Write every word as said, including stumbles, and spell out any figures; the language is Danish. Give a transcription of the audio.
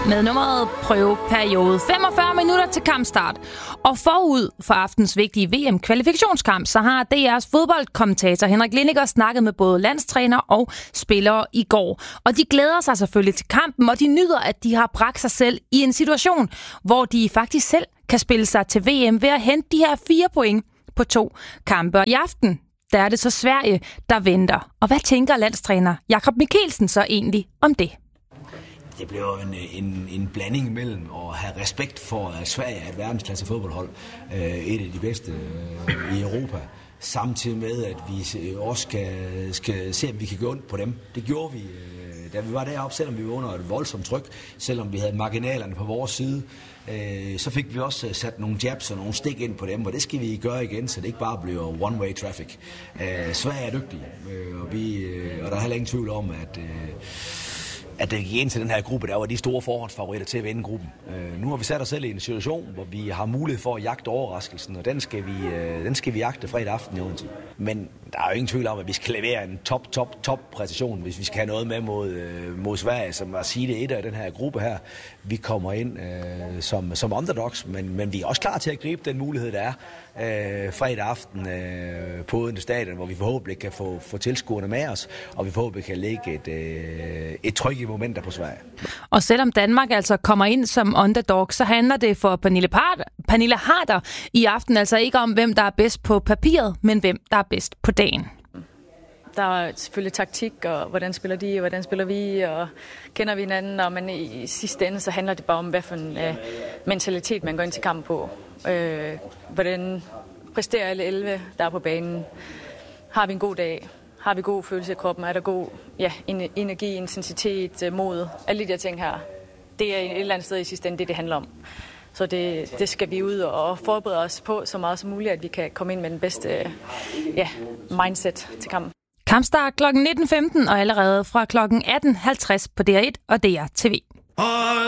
med nummeret prøveperiode. femogfyrre minutter til kampstart. Og forud for aftens vigtige V M-kvalifikationskamp, så har D R's fodboldkommentator Henrik Lindiger snakket med både landstræner og spillere i går. Og de glæder sig selvfølgelig til kampen, og de nyder, at de har bragt sig selv i en situation, hvor de faktisk selv kan spille sig til V M ved at hente de her fire point på to kampe. I aften, der er det så Sverige, der venter. Og hvad tænker landstræner Jakob Mikkelsen så egentlig om det? Det bliver en, en, en blanding mellem at have respekt for, at Sverige er et verdensklasse fodboldhold, et af de bedste i Europa, samtidig med, at vi også skal, skal se, om vi kan gå ondt på dem. Det gjorde vi, da vi var deroppe, selvom vi var under et voldsomt tryk, selvom vi havde marginalerne på vores side. Så fik vi også sat nogle jabs og nogle stik ind på dem, og det skal vi gøre igen, så det ikke bare bliver one-way traffic. Sverige er dygtige, og, vi, og der er heller ingen tvivl om, at at det gik ind til den her gruppe, der var de store forhåndsfavoritter til at vinde gruppen. Øh, nu har vi sat os selv i en situation, hvor vi har mulighed for at jagte overraskelsen, og den skal vi, øh, den skal vi jagte fredag aften i Odense. Men der er jo ingen tvivl om, at vi skal levere en top, top, top præcision, hvis vi skal have noget med mod, øh, mod Sverige, som er sige det et af den her gruppe her. Vi kommer ind øh, som, som underdogs, men, men vi er også klar til at gribe den mulighed, der er øh, fredag aften øh, på Odense Stadion, hvor vi forhåbentlig kan få, få tilskuerne med os, og vi forhåbentlig kan lægge et, øh, et tryk i momenter på Sverige. Og selvom Danmark altså kommer ind som underdog, så handler det for Pernille, Part- Pernille Harder i aften altså ikke om, hvem der er bedst på papiret, men hvem der er bedst på dagen. Der er selvfølgelig taktik, og hvordan spiller de, og hvordan spiller vi, og kender vi hinanden, og men i sidste ende så handler det bare om, hvad for en øh, mentalitet man går ind til kamp på. Øh, hvordan præsterer alle elleve, der er på banen? Har vi en god dag? Har vi god følelse i kroppen? Er der god ja, energi, intensitet, mod? Alle de der ting her. Det er et eller andet sted i sidste ende, det det handler om. Så det, det skal vi ud og forberede os på så meget som muligt, at vi kan komme ind med den bedste ja, mindset til kampen. Kampstart klokken nitten femten og allerede fra klokken atten halvtreds på D R et og D R T V.